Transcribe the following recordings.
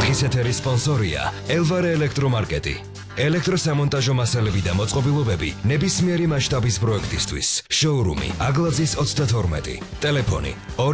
დღის ეთერის სპონსორია ელვარე ელექტრომარკეტი. ელექტროსამონტაჟო მასალები და მოწყობილობები ნებისმიერი მასშტაბის პროექტისთვის. შოურუმი აგლაძის 32. ტელეფონი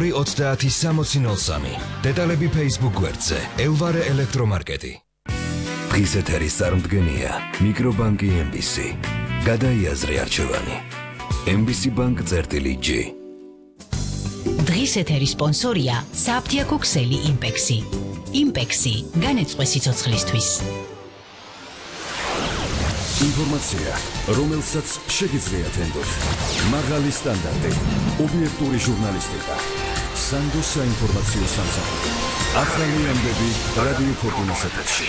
230 დეტალები Facebook გვერდზე ელვარე ელექტრომარკეტი. დღის ეთერის წარმდგენია მიკრობანკი MBC. გადაიაზრე არჩევანი. MBC Bank წერტილი-G. დღის ეთერის სპონსორია საფთიაქო ქსელი იმპექსი. იმპექსი განეწყვე სიცოცხლისთვის. ინფორმაცია, რომელსაც შეგიძლიათ ენდოთ. მაღალი სტანდარტი, ობიექტური ჟურნალისტიკა. სანდოს საინფორმაციო სამსახური. ახალი ამბები რადიო ფორტუნას ეთერში.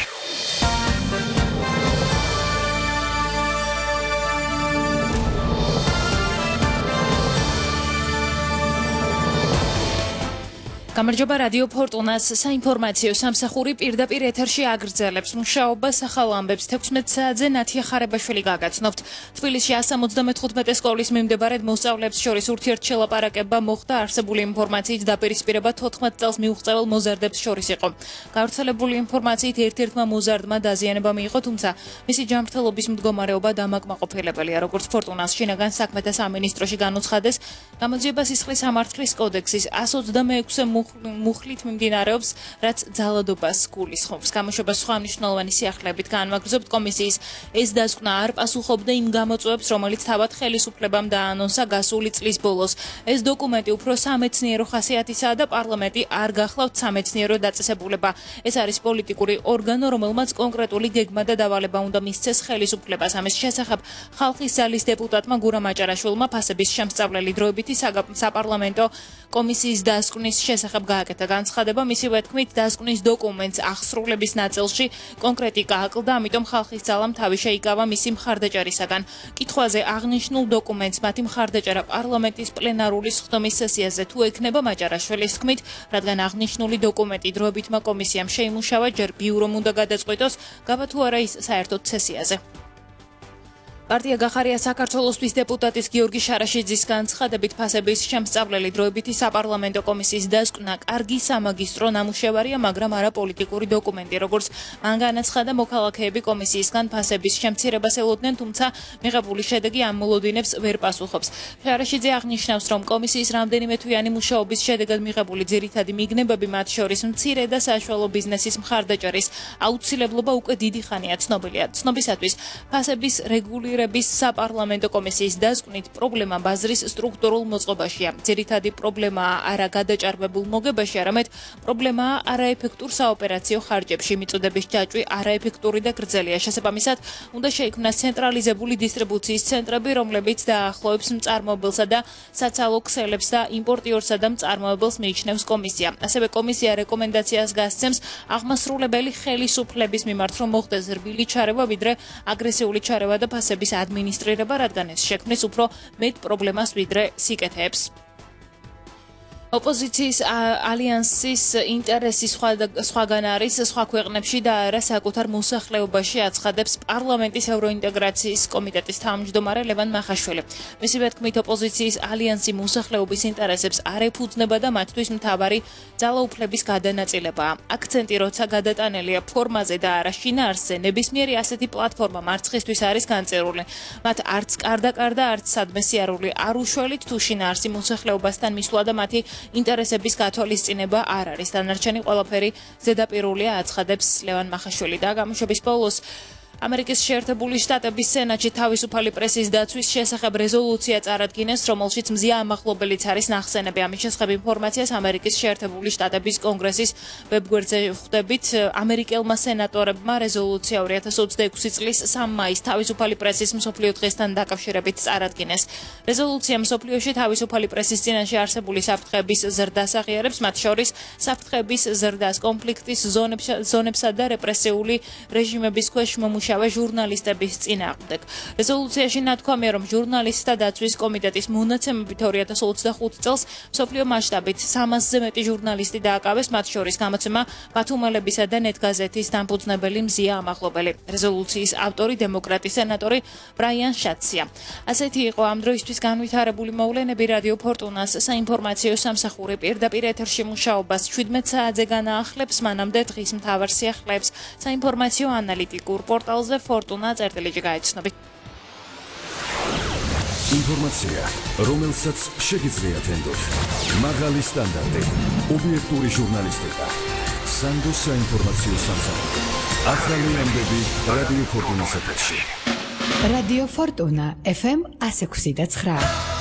გამარჯობა რადიო ფორტუნას საინფორმაციო სამსახური პირდაპირ ეთერში აგრძელებს მუშაობას ახალ ამბებს 16 საათზე ნათია ხარებაშვილი გაგაცნობთ. თბილისში 175 სკოლის მიმდებარედ მოსწავლეებს შორის ურთიერთშელაპარაკება მოხდა არსებული ინფორმაციით დაპირისპირება 14 წელს მიუღწევალ მოზარდებს შორის იყო. გავრცელებული ინფორმაციით ერთ-ერთმა მოზარდმა დაზიანება მიიღო, თუმცა მისი ჯანმრთელობის მდგომარეობა დამაკმაყოფილებელია, როგორც ფორტუნას შინაგან საქმეთა სამინისტროში განუცხადეს. გამოძიება სისხლის სამართლის კოდექსის 126 მუხლით მიმდინარეობს, რაც ძალადობას გულისხმობს. გამოშვებას სხვა მნიშვნელოვანი სიახლეებით განვაგრძობთ. კომისიის ეს დასკვნა არ პასუხობდა იმ გამოწვევებს, რომელიც თავად ხელისუფლებამ დაანონსა გასული წლის ბოლოს. ეს დოკუმენტი უფრო სამეცნიერო ხასიათისაა და პარლამენტი არ გახლავთ სამეცნიერო დაწესებულება. ეს არის პოლიტიკური ორგანო, რომელმაც კონკრეტული გეგმა და დავალება უნდა მისცეს ხელისუფლებას. ამის შესახებ ხალხის ძალის დეპუტატმა გურამ აჭარაშვილმა ფასების შემსწავლელი დროებითი საპარლამენტო კომისიის დასკვნის შესახებ გააკეთა განცხადება. მისივე თქმით, დასკვნის დოკუმენტს აღსრულების ნაწილში კონკრეტიკა აკლდა, ამიტომ ხალხის ძალამ თავი შეიკავა მისი მხარდაჭერისაგან. კითხვაზე აღნიშნულ დოკუმენტს მათი მხარდაჭერა პარლამენტის პლენარული სხდომის სესიაზე თუ ექნება მაჭარაშვილის თქმით, რადგან აღნიშნული დოკუმენტი დროებითმა კომისიამ შეიმუშავა, ჯერ ბიურომ უნდა გადაწყვიტოს, გაბა თუ არა ის საერთოდ სესიაზე. პარტია გახარია საქართველოსთვის დეპუტატის გიორგი შარაშიძის განცხადებით ფასების შემსწავლელი დროებითი საპარლამენტო კომისიის დასკვნა კარგი სამაგისტრო ნამუშევარია, მაგრამ არა პოლიტიკური დოკუმენტი. როგორც მან განაცხადა, მოქალაქეები კომისიისგან ფასების შემცირებას ელოდნენ, თუმცა მიღებული შედეგი ამ მოლოდინებს ვერ პასუხობს. შარაშიძე აღნიშნავს, რომ კომისიის რამდენიმე თვიანი მუშაობის შედეგად მიღებული ძირითადი მიგნებები, მათ შორის მცირე და საშუალო ბიზნესის მხარდაჭერის აუცილებლობა უკვე დიდი ხანია ცნობილია. ცნობისათვის ფასების საპარლამენტო კომისიის დასკვნით პრობლემა ბაზრის სტრუქტურულ მოწყობაშია. ძირითადი პრობლემაა არა გადაჭარბებულ მოგებაში, არამედ პრობლემაა არაეფექტურ საოპერაციო ხარჯებში. მიწოდების ჯაჭვი არაეფექტური და გრძელია. შესაბამისად, უნდა შეიქმნას ცენტრალიზებული დისტრიბუციის ცენტრები, რომლებიც დაახლოებს მწარმოებელსა და საცალო ქსელებს და იმპორტიორსა და მწარმოებელს მიიჩნევს კომისია. ასევე კომისია რეკომენდაციას გასცემს აღმასრულებელი ხელისუფლების მიმართ, რომ მოხდეს რბილი ჩარევა, ვიდრე აგრესიული ჩარევა და ფასების ადმინისტრირება, რადგან ეს შექმნის უფრო მეტ პრობლემას ვიდრე სიკეთეებს. ოპოზიციის ალიანსის ინტერესი სხვაგან არის სხვა ქვეყნებში და არა საკუთარ მოსახლეობაში, აცხადებს პარლამენტის ევროინტეგრაციის კომიტეტის თავმჯდომარე ლევან მახაშვილი. მისივე თქმით, ოპოზიციის ალიანსი მოსახლეობის ინტერესებს არ ეფუძნება და მათთვის მთავარი ძალაუფლების გადანაწილებაა. აქცენტი, როცა გადატანელია ფორმაზე და არა შინაარსზე, ნებისმიერი ასეთი პლატფორმა მარცხისთვის არის განწერული. მათ არც კარდა, არც სადმე სიარული არ უშველით თუ შინაარსი მოსახლეობასთან მისვლა და მათი ინტერესების გათვალისწინება არ არის. დანარჩენი ყველაფერი ზედაპირულია, აცხადებს ლევან მახაშვილი და გამოშვების ბოლოს ამერიკის შეერთებული შტატების სენატში თავისუფალი პრესის დაცვის შესახებ რეზოლუცია წარადგინეს, რომელშიც მზია ამახლობელიც არის ნახსენები. ამის შესახებ ინფორმაციას ამერიკის შეერთებული შტატების კონგრესის ვებგვერდზე ხვდებით. ამერიკელმა სენატორებმა რეზოლუცია 2026 წლის 3 მაისს თავისუფალი პრესის მსოფლიო დღესთან დაკავშირებით წარადგინეს. რეზოლუცია მსოფლიოში თავისუფალი პრესის წინაშე არსებული საფრთხეების ზრდას აღიარებს, მათ შორის საფრთხეების ზრდას, კონფლიქტის ზონებსა და რეპრესიული რეჟიმების ქვეშ დაიმუშავა ჟურნალისტების წინააღმდეგ. რეზოლუციაში ნათქვამია, რომ ჟურნალისტთა დაცვის კომიტეტის მონაცემებით 2025 წელს მსოფლიო მასშტაბით 300-ზე მეტი ჟურნალისტი დააკავეს, მათ შორის გამოცემა ბათუმელებისა და ნეტგაზეთის დამფუძნებელი მზია ამაღლობელი. რეზოლუციის ავტორი დემოკრატი სენატორი ბრაიან შაცია. ასეთი იყო ამ დროისთვის განვითარებული მოვლენები. რადიო ფორტუნას საინფორმაციო სამსახური პირდაპირ ეთერში მუშაობას 17 საათზე განაახლებს, მანამდე დღის მთავარ სიახლეებს საინფორმაციო ანალიტიკურ პორტალზე fortuna.წერტილიჯი გაეცნობით. ინფორმაცია, რომელსაც შეგიძლიათ ენდოთ. მაღალი სტანდარტი, ობიექტური ჟურნალისტიკა. სანდოს საინფორმაციო სამსახური. ახალი ამბები რადიო ფორტუნას ეთერში. რადიო ფორტუნა FM 106.9.